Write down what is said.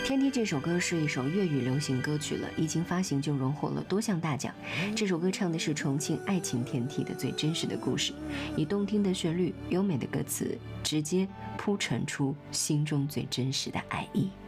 天梯这首歌是一首粤语流行歌曲了，一经发行就荣获了多项大奖。这首歌唱的是重庆爱情天梯的最真实的故事，以动听的旋律、优美的歌词，直接铺陈出心中最真实的爱意。